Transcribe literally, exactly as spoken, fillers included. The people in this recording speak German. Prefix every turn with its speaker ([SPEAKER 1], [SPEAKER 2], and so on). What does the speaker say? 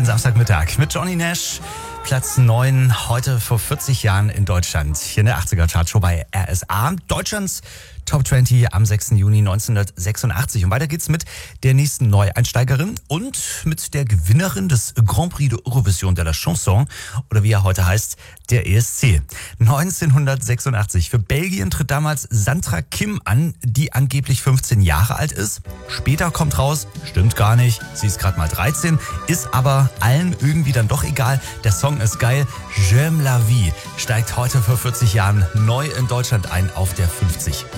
[SPEAKER 1] Samstagmittag mit Johnny Nash. Platz neun, heute vor vierzig Jahren in Deutschland. Hier in der achtziger-Chartshow bei R S A. Deutschlands Top zwanzig am sechsten Juni neunzehnhundertsechsundachtzig. Und weiter geht's mit der nächsten Neueinsteigerin und mit der Gewinnerin des Grand Prix de Eurovision de la Chanson, oder wie er heute heißt, der E S C. neunzehnhundertsechsundachtzig. Für Belgien tritt damals Sandra Kim an, die angeblich fünfzehn Jahre alt ist. Später kommt raus, stimmt gar nicht, sie ist gerade mal dreizehn, ist aber allen irgendwie dann doch egal. Der Song ist geil. J'aime la vie steigt heute vor vierzig Jahren neu in Deutschland ein auf der fünfzig.